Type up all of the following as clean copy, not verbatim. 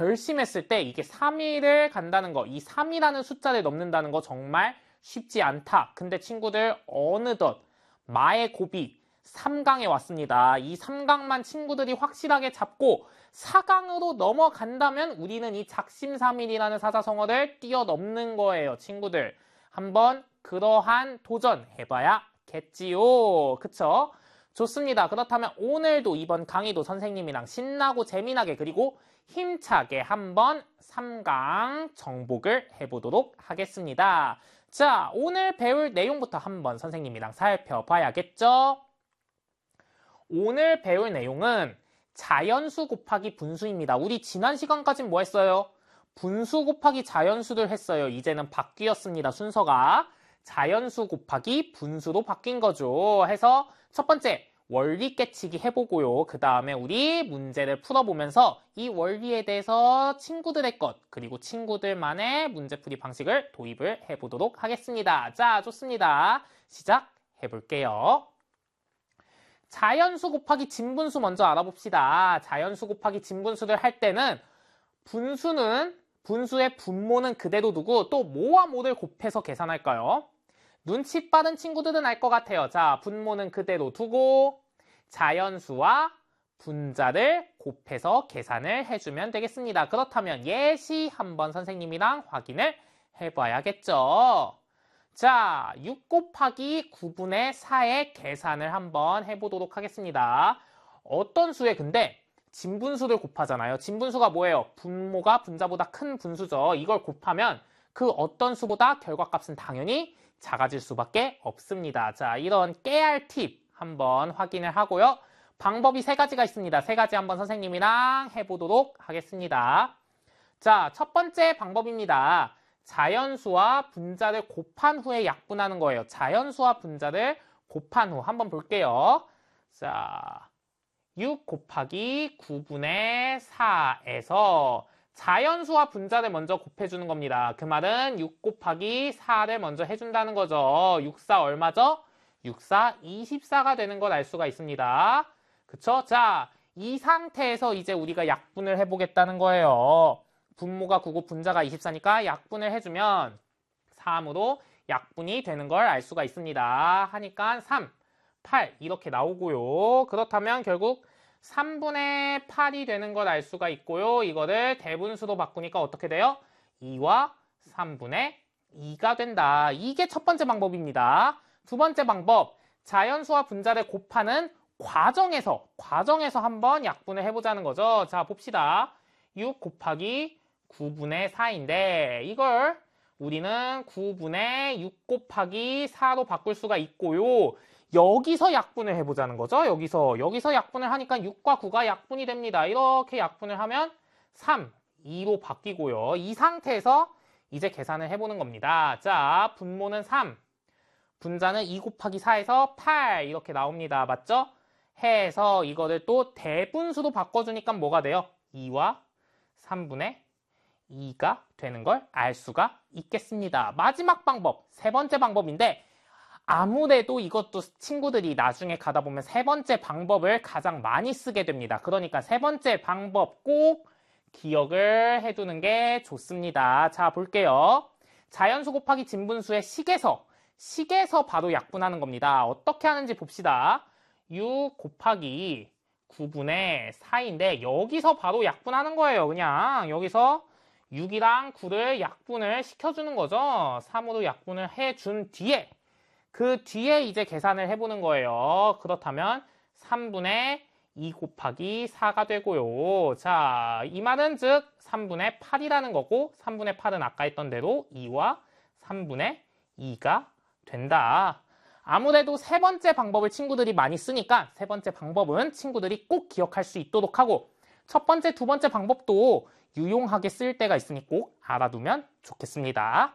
결심했을 때 이게 3위를 간다는 거, 이 3이라는 숫자를 넘는다는 거 정말 쉽지 않다. 근데 친구들 어느덧 마의 고비 3강에 왔습니다. 이 3강만 친구들이 확실하게 잡고 4강으로 넘어간다면 우리는 이 작심삼일이라는 사자성어를 뛰어넘는 거예요. 친구들 한번 그러한 도전 해봐야겠지요. 그쵸? 좋습니다. 그렇다면 오늘도 이번 강의도 선생님이랑 신나고 재미나게 그리고 힘차게 한번 3강 정복을 해보도록 하겠습니다. 자, 오늘 배울 내용부터 한번 선생님이랑 살펴봐야겠죠? 오늘 배울 내용은 자연수 곱하기 분수입니다. 우리 지난 시간까진 뭐 했어요? 분수 곱하기 자연수를 했어요. 이제는 바뀌었습니다. 순서가 자연수 곱하기 분수로 바뀐 거죠. 해서 첫 번째 원리 깨치기 해보고요. 그 다음에 우리 문제를 풀어보면서 이 원리에 대해서 친구들의 것 그리고 친구들만의 문제풀이 방식을 도입을 해보도록 하겠습니다. 자, 좋습니다. 시작해볼게요. 자연수 곱하기 진분수 먼저 알아봅시다. 자연수 곱하기 진분수를 할 때는 분수의 분모는 그대로 두고 또 뭐와 뭐를 곱해서 계산할까요? 눈치 빠른 친구들은 알 것 같아요. 자, 분모는 그대로 두고 자연수와 분자를 곱해서 계산을 해주면 되겠습니다. 그렇다면 예시 한번 선생님이랑 확인을 해봐야겠죠. 자, 6 곱하기 9분의 4의 계산을 한번 해보도록 하겠습니다. 어떤 수에 근데 진분수를 곱하잖아요. 진분수가 뭐예요? 분모가 분자보다 큰 분수죠. 이걸 곱하면 그 어떤 수보다 결과값은 당연히 작아질 수밖에 없습니다. 자, 이런 깨알 팁 한번 확인을 하고요. 방법이 세 가지가 있습니다. 세 가지 한번 선생님이랑 해보도록 하겠습니다. 자, 첫 번째 방법입니다. 자연수와 분자를 곱한 후에 약분하는 거예요. 자연수와 분자를 곱한 후 한번 볼게요. 자, 6 곱하기 9분의 4에서 자연수와 분자를 먼저 곱해주는 겁니다. 그 말은 6 곱하기 4를 먼저 해준다는 거죠. 6, 4 얼마죠? 6, 4, 24가 되는 걸 알 수가 있습니다. 그쵸? 자, 이 상태에서 이제 우리가 약분을 해보겠다는 거예요. 분모가 9고 분자가 24니까 약분을 해주면 3으로 약분이 되는 걸 알 수가 있습니다. 하니까 3, 8 이렇게 나오고요. 그렇다면 결국 3분의 8이 되는 걸 알 수가 있고요. 이거를 대분수로 바꾸니까 어떻게 돼요? 2와 3분의 2가 된다. 이게 첫 번째 방법입니다. 두 번째 방법, 자연수와 분자를 곱하는 과정에서 한번 약분을 해보자는 거죠. 자, 봅시다. 6 곱하기 9분의 4인데 이걸 우리는 9분의 6 곱하기 4로 바꿀 수가 있고요. 여기서 약분을 해보자는 거죠. 여기서 약분을 하니까 6과 9가 약분이 됩니다. 이렇게 약분을 하면 3, 2로 바뀌고요. 이 상태에서 이제 계산을 해보는 겁니다. 자, 분모는 3, 분자는 2 곱하기 4에서 8 이렇게 나옵니다. 맞죠? 해서 이거를 또 대분수로 바꿔주니까 뭐가 돼요? 2와 3분의 2가 되는 걸 알 수가 있겠습니다. 마지막 방법, 세 번째 방법인데 아무래도 이것도 친구들이 나중에 가다 보면 세 번째 방법을 가장 많이 쓰게 됩니다. 그러니까 세 번째 방법 꼭 기억을 해두는 게 좋습니다. 자, 볼게요. 자연수 곱하기 진분수의 식에서 바로 약분하는 겁니다. 어떻게 하는지 봅시다. 6 곱하기 9분의 4인데 여기서 바로 약분하는 거예요. 그냥 여기서 6이랑 9를 약분을 시켜주는 거죠. 3으로 약분을 해준 뒤에 그 뒤에 이제 계산을 해보는 거예요. 그렇다면 3분의 2 곱하기 4가 되고요. 자, 이 말은 즉 3분의 8이라는 거고 3분의 8은 아까 했던 대로 2와 3분의 2가 된다. 아무래도 세 번째 방법을 친구들이 많이 쓰니까 세 번째 방법은 친구들이 꼭 기억할 수 있도록 하고 첫 번째, 두 번째 방법도 유용하게 쓸 때가 있으니 꼭 알아두면 좋겠습니다.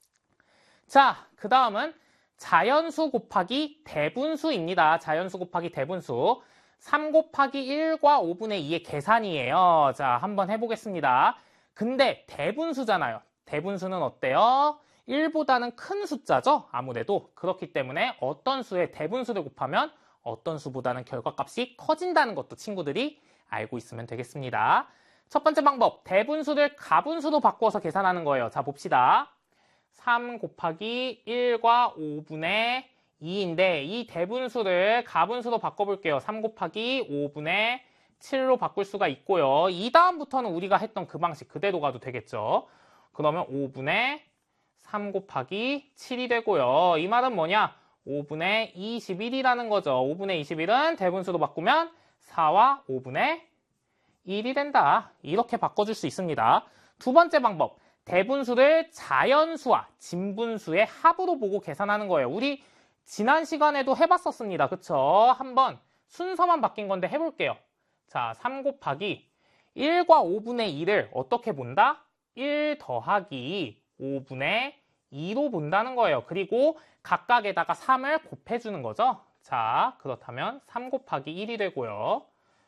자, 그 다음은 자연수 곱하기 대분수입니다. 자연수 곱하기 대분수. 3 곱하기 1과 5분의 2의 계산이에요. 자, 한번 해보겠습니다. 근데 대분수잖아요. 대분수는 어때요? 1보다는 큰 숫자죠? 아무래도. 그렇기 때문에 어떤 수의 대분수를 곱하면 어떤 수보다는 결과값이 커진다는 것도 친구들이 알고 있으면 되겠습니다. 첫 번째 방법, 대분수를 가분수로 바꾸어서 계산하는 거예요. 자, 봅시다. 3 곱하기 1과 5분의 2인데 이 대분수를 가분수로 바꿔볼게요. 3 곱하기 5분의 7로 바꿀 수가 있고요. 이 다음부터는 우리가 했던 그 방식 그대로 가도 되겠죠. 그러면 5분의 3 곱하기 7이 되고요. 이 말은 뭐냐? 5분의 21이라는 거죠. 5분의 21은 대분수로 바꾸면 4와 5분의 1이 된다. 이렇게 바꿔줄 수 있습니다. 두 번째 방법, 대분수를 자연수와 진분수의 합으로 보고 계산하는 거예요. 우리 지난 시간에도 해봤었습니다. 그쵸? 한번 순서만 바뀐 건데 해볼게요. 자, 3 곱하기 1과 5분의 2를 어떻게 본다? 1 더하기 5분의 2로 본다는 거예요. 그리고 각각에다가 3을 곱해주는 거죠. 자, 그렇다면 3 곱하기 1이 되고요.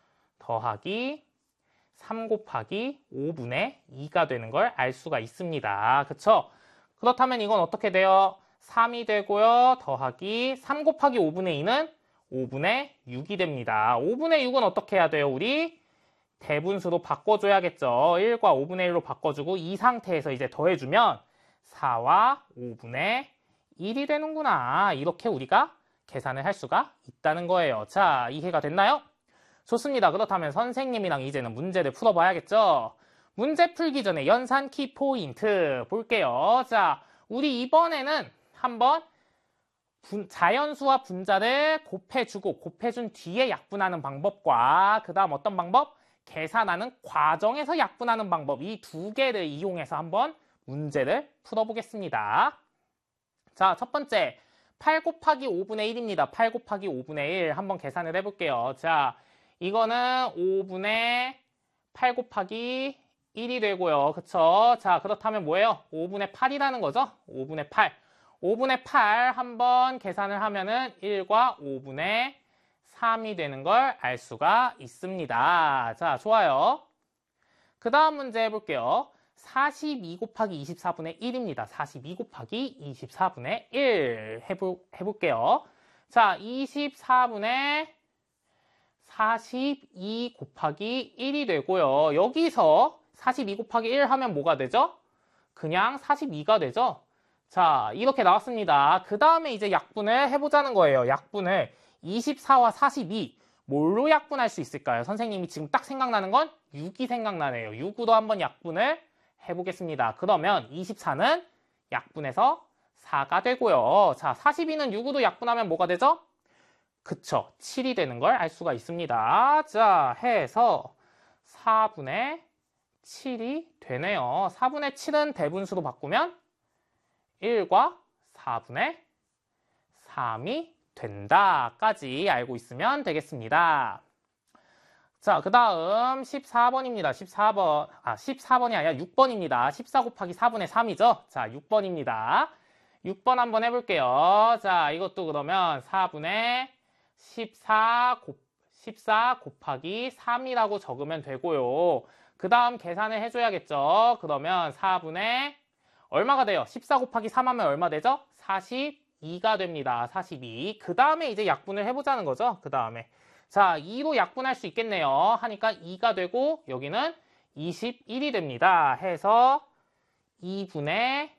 더하기 3 곱하기 5분의 2가 되는 걸 알 수가 있습니다. 그쵸? 그렇다면 이건 어떻게 돼요? 3이 되고요. 더하기 3 곱하기 5분의 2는 5분의 6이 됩니다. 5분의 6은 어떻게 해야 돼요? 우리 대분수로 바꿔줘야겠죠. 1과 5분의 1로 바꿔주고 이 상태에서 이제 더해주면 4와 5분의 1이 되는구나. 이렇게 우리가 계산을 할 수가 있다는 거예요. 자, 이해가 됐나요? 좋습니다. 그렇다면 선생님이랑 이제는 문제를 풀어봐야겠죠. 문제 풀기 전에 연산 키포인트 볼게요. 자, 우리 이번에는 한번 자연수와 분자를 곱해준 뒤에 약분하는 방법과 그 다음 어떤 방법? 계산하는 과정에서 약분하는 방법, 이 두 개를 이용해서 한번 문제를 풀어보겠습니다. 자, 첫 번째 8 곱하기 5분의 1입니다. 8 곱하기 5분의 1 한번 계산을 해볼게요. 자, 이거는 5분의 8 곱하기 1이 되고요. 그쵸? 자, 그렇다면 뭐예요? 5분의 8이라는 거죠? 5분의 8. 5분의 8 한번 계산을 하면은 1과 5분의 3이 되는 걸 알 수가 있습니다. 자, 좋아요. 그 다음 문제 해볼게요. 42 곱하기 24분의 1입니다. 42 곱하기 24분의 1 해볼게요. 자, 24분의 42 곱하기 1이 되고요. 여기서 42 곱하기 1 하면 뭐가 되죠? 그냥 42가 되죠? 자, 이렇게 나왔습니다. 그 다음에 이제 약분을 해보자는 거예요. 약분을 24와 42 뭘로 약분할 수 있을까요? 선생님이 지금 딱 생각나는 건 6이 생각나네요. 6으로 한번 약분을 해보겠습니다. 그러면 24는 약분해서 4가 되고요. 자, 42는 6으로 약분하면 뭐가 되죠? 그쵸, 7이 되는 걸 알 수가 있습니다. 자, 해서 4분의 7이 되네요. 4분의 7은 대분수로 바꾸면 1과 4분의 3이 된다까지 알고 있으면 되겠습니다. 자, 그 다음 14번입니다. 14번이 아니라 6번입니다. 14 곱하기 4분의 3이죠. 자, 6번입니다. 6번 한번 해볼게요. 자, 이것도 그러면 4분의 14 곱하기 3이라고 적으면 되고요. 그 다음 계산을 해줘야겠죠. 그러면 4분의 얼마가 돼요? 14 곱하기 3 하면 얼마 되죠? 42가 됩니다. 42. 그 다음에 이제 약분을 해보자는 거죠. 그 다음에. 자, 2로 약분할 수 있겠네요. 하니까 2가 되고 여기는 21이 됩니다. 해서 2분의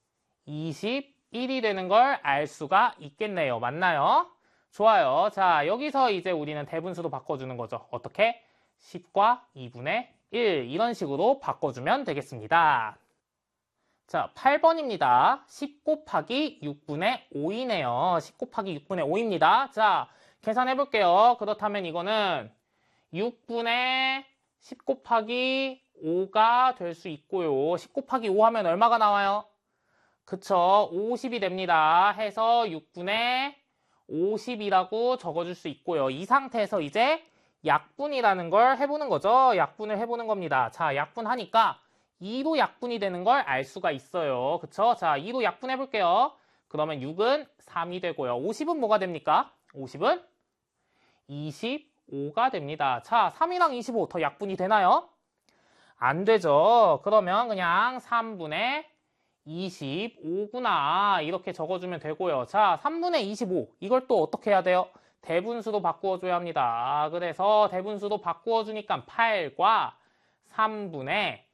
21이 되는 걸 알 수가 있겠네요. 맞나요? 좋아요. 자, 여기서 이제 우리는 대분수로 바꿔주는 거죠. 어떻게? 10과 2분의 1 이런 식으로 바꿔주면 되겠습니다. 자, 8번입니다. 10 곱하기 6분의 5이네요. 10 곱하기 6분의 5입니다. 자, 계산해 볼게요. 그렇다면 이거는 6분의 10 곱하기 5가 될 수 있고요. 10 곱하기 5 하면 얼마가 나와요? 그쵸, 50이 됩니다. 해서 6분의 50이라고 적어줄 수 있고요. 이 상태에서 이제 약분이라는 걸 해보는 거죠. 약분을 해보는 겁니다. 자, 약분하니까 2로 약분이 되는 걸 알 수가 있어요. 그쵸? 자, 2로 약분해 볼게요. 그러면 6은 3이 되고요. 50은 뭐가 됩니까? 50은 25가 됩니다. 자, 3이랑 25 더 약분이 되나요? 안 되죠. 그러면 그냥 3분의 25구나 이렇게 적어주면 되고요. 자, 3분의 25 이걸 또 어떻게 해야 돼요? 대분수로 바꾸어줘야 합니다. 그래서 대분수로 바꾸어주니까 8과 3분의